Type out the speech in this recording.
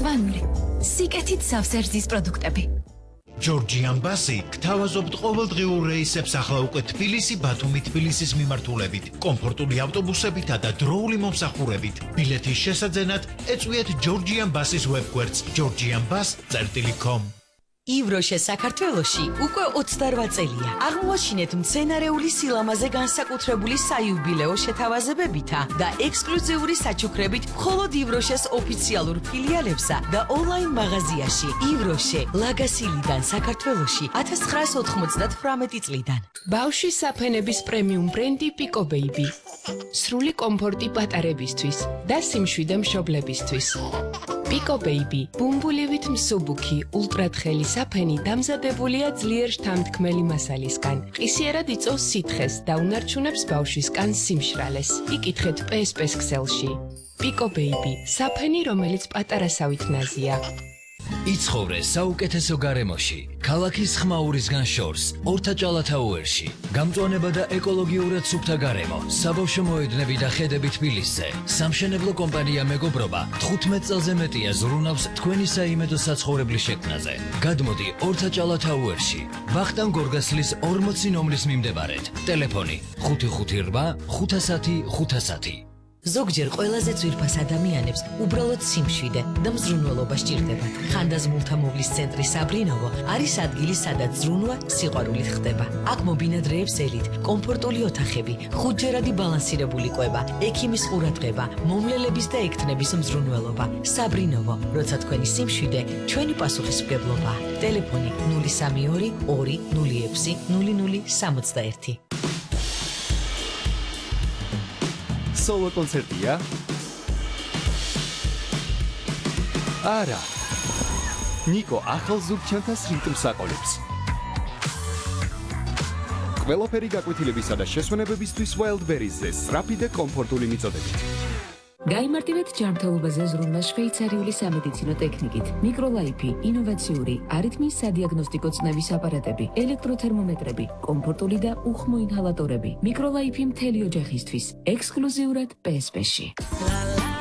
გალვანული, სიკეთით სავსე რძის პროდუქტები. ჯორჯიან ბასი გთავაზობთ ყოველდღიურ რეისებს ახლა უკვე თბილისი, ბათუმი, თბილისის მიმართულებით, კომფორტული ავტობუსებითა და დროული მომსახურებით. ბილეთის შესაძენად ეწვიეთ ჯორჯიან ბასის ვებგვერდს georgianbus.com. ივროშე საქართველოში უკვე 28 წელია. აღმოაჩინეთ მცენარეული სილამაზე განსაკუთრებული საიუბილეო შეთავაზებებითა და ექსკლუზიური საჩუქრებით მხოლოდ ივროშეს ოფიციალურ ფილიალებსა და ონლაინ მაღაზიაში. ივროშე ლაგასილიდან საქართველოში 1998 წლიდან. ბავშვის საფენების პრემიუმ ბრენდი Pico Baby. სრული კომფორტი პატარებისთვის და სიმშვიდე მშობლებისთვის. Pico Baby, ბუმბულივით მსუბუქი, ულტრათხელი საფენი დამზადებულია ძლიერ შთამთქმელი მასალისგან. ყისიერად იწვევს სითხეს და უნარჩუნებს ბავშვის კანს სიმშრალეს. იკითხეთ PSP-ს ქსელში. Pico Baby, საფენი, რომელიც პატარასავით ნაზია. იცხოვრე საუკეთესო გარემოში, ქალაქის ხმაურისგან შორს, ორთაჭალათაუერში. გამწვანება და ეკოლოგიურად სუფთა გარემო, საბავშვო მოედნები და ხედები თბილისზე. სამშენებლო კომპანია მეგობრობა 15 წელზე მეტია ზრუნავს თქვენი საიმედო საცხოვრებლის შექმნაზე. გადმოდი ორთაჭალათაუერში, ვახტანგ გორგასლის 40 ნომრის მიმდებარედ. ტელეფონი 558 510 510. ზოგჯერ ყველაზე ძვირფას ადამიანებს უბრალოდ სიმშვიდე და მზრუნველობა სჭირდებათ. ხანდაზმულთა მოვლის ცენტრი საბრინოვო არის ადგილი, სადაც ზრუნვა სიყვარულით ხდება. აქ მობინადრეებს ელით, კომფორტული ოთახები, ხუთჯერადი ბალანსირებული კვება, ექიმის ყურადღება, მომლელების და ექთნების მზრუნველობა. საბრინოვო, როცა თქვენი სიმშვიდე, ჩვენი პასუხისმგებლობა. ტელეფონი 032 206 0061. Solo კონცერტია? არა. ნიკო ახალ ზურგჩანთას რიტმს აყოლებს. ყველაფერი გაკვეთილებისა და შესვენებებისთვის Wildberries-ზე სწრაფი და კომფორტული მიწოდებით. გაიმარტივეთ ჯანმრთელობაზე ზრუნვა შვეიცარიული სამედიცინო ტექნიკით. მიკროლაიფი, ინოვაციური, არითმიის სადიაგნოსტიკო წნევის აპარატები, ელექტროთერმომეტრები, კომფორტული და უხმო ინჰალატორები. მიკროლაიფი მთელი ოჯახისთვის, ექსკლუზიურად PSP-ში.